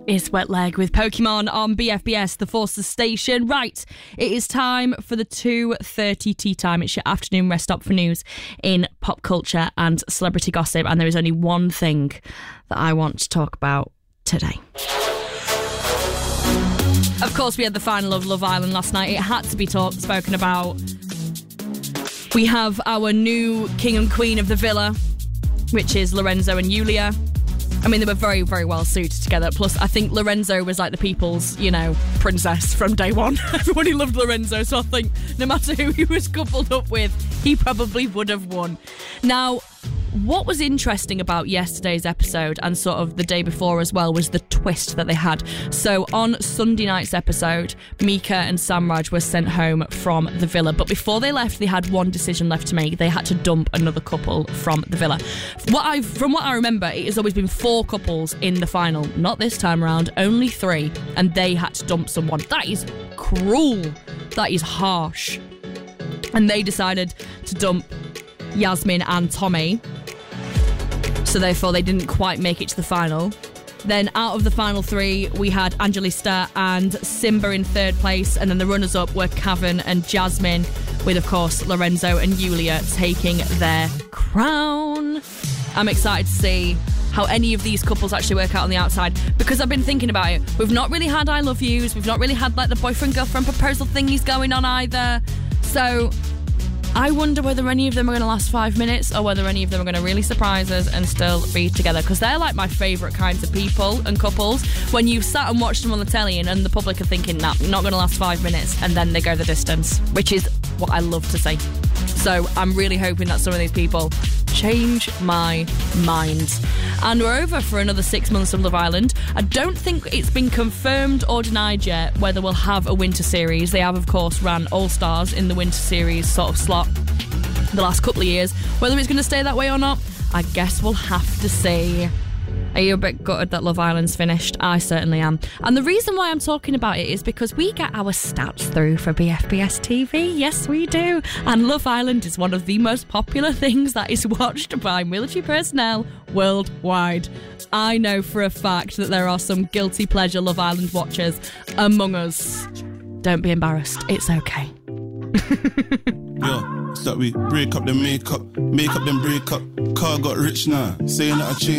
It's Wet Leg with Pokemon on BFBS, the Forces station. Right, it is time for the 2:30 tea time. It's your afternoon rest stop for news in pop culture and celebrity gossip. And there is only one thing that I want to talk about today. Of course, we had the final of Love Island last night. It had to be spoken about. We have our new king and queen of the villa, which is Lorenzo and Yulia. I mean, they were very, very well suited together. Plus, I think Lorenzo was like the people's, princess from day one. Everybody loved Lorenzo, so I think no matter who he was coupled up with, he probably would have won. Now, what was interesting about yesterday's episode and sort of the day before as well was the twist that they had. So on Sunday night's episode, Mika and Samraj were sent home from the villa. But before they left, they had one decision left to make. They had to dump another couple from the villa. From what I remember, it has always been 4 couples in the final. Not this time around, only 3. And they had to dump someone. That is cruel. That is harsh. And they decided to dump Yasmin and Tommy. So therefore they didn't quite make it to the final. Then out of the final 3, we had Angelista and Simba in 3rd place, and then the runners-up were Kevin and Jasmine, with of course Lorenzo and Yulia taking their crown. I'm excited to see how any of these couples actually work out on the outside, because I've been thinking about it. We've not really had I love yous, we've not really had like the boyfriend-girlfriend proposal thingies going on either. So I wonder whether any of them are going to last 5 minutes or whether any of them are going to really surprise us and still be together, because they're like my favourite kinds of people and couples. When you've sat and watched them on the telly and the public are thinking, nah, not going to last 5 minutes, and then they go the distance, which is what I love to see. So I'm really hoping that some of these people change my mind. And we're over for another 6 months of Love Island. I don't think it's been confirmed or denied yet whether we'll have a winter series. They have, of course, ran All Stars in the winter series sort of slot the last couple of years. Whether it's going to stay that way or not, I guess we'll have to see. Are you a bit gutted that Love Island's finished? I certainly am. And the reason why I'm talking about it is because we get our stats through for BFBS TV. Yes, we do. And Love Island is one of the most popular things that is watched by military personnel worldwide. I know for a fact that there are some guilty pleasure Love Island watchers among us. Don't be embarrassed. It's okay. Yo, it's that we break up then make up, then break up. Car got rich now, saying that I changed.